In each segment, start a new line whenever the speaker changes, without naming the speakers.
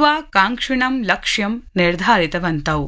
महत्वाकांक्षिणं लक्ष्यं निर्धारितवन्तौ।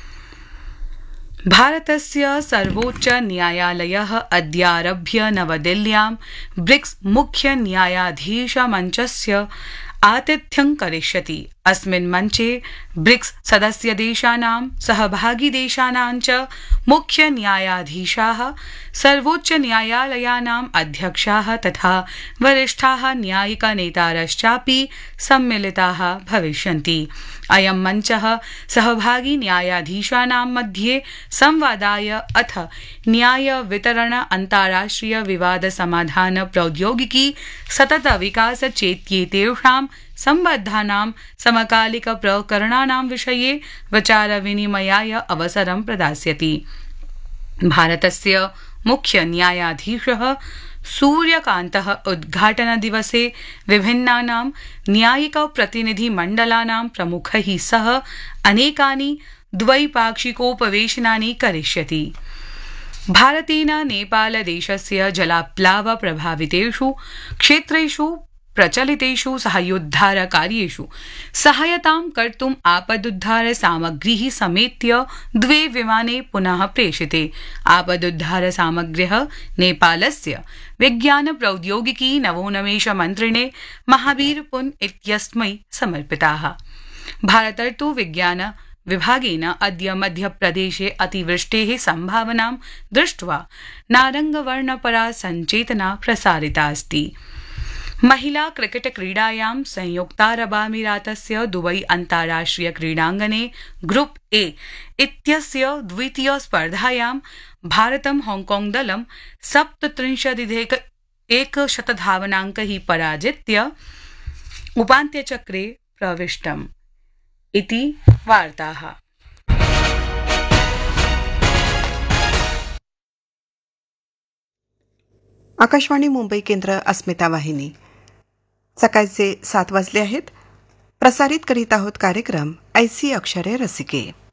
भारतस्य सर्वोच्च न्यायालयः अद्यारभ्य नवदिल्ल्यां ब्रिक्स मुख्य न्यायाधीश मञ्चस्य आतिथ्यं करिष्यति। अस्मिन् मञ्चे ब्रिक्स सदस्यदेशानां सहभागिदेशानां च मुख्य न्यायाधीशाः, सर्वोच्च न्यायालयानाम् अध्यक्षाः तथा वरिष्ठाः न्यायिक नेतारश्चापि सम्मिलिताः भविष्यन्ति। अयं मञ्चः सहभागी न्यायाधीशानां मध्ये संवादाय अथ न्याय वितरण अन्ताराष्ट्रिय विवाद समाधान प्रौद्योगिकी सतत विकास चेत्येतेषां सम्बद्धानां समकालिक प्रकरणानां विषये विचारविनिमयाय अवसरं प्रदास्यति। भारतस्य मुख्य न्यायाधीशः सूर्यकान्तः उद्घाटनदिवसे विभिन्नानां न्यायिक प्रतिनिधिमण्डलानां प्रमुखैः सह अनेकानि द्वैपाक्षिकोपवेशनानि करिष्यति। भारतेन नेपालदेशस्य जलाप्लाव प्रभावितेषु क्षेत्रेषु प्रचलितेषु साहाय्योद्धारकार्येषु सहायतां कर्तुम् आपदुद्धार सामग्रीः समेत्य 2 विमाने पुनः प्रेषिते। आपदुद्धार सामग्र्यः नेपालस्य विज्ञान प्रौद्योगिकी नवोन्मेष मन्त्रिणे महावीर पुन इत्यस्मै समर्पिताः। भारतर्तु विज्ञान विभागेन अद्य मध्यप्रदेशे अतिवृष्टेः सम्भावनां दृष्ट्वा नारङ्गवर्णपरा सञ्चेतना प्रसारिता अस्ति। महिला क्रिकेट क्रीडायां संयुक्तारबामीरातस्य दुबई अन्ताराष्ट्रिय क्रीडाङ्गणे ग्रुप ए इत्यस्य द्वितीय स्पर्धायां भारतं हांगकांग दलं 37,100 धावनाङ्कैः पराजित्य उपान्त्यचक्रे प्रविष्टम्। इति वार्ताः।
आकाशवाणी मुंबई केंद्र अस्मिता वाहिनी सकाळचे 7 वाजले आहेत. प्रसारित करीत आहोत कार्यक्रम ऐसी अक्षरे रसिके.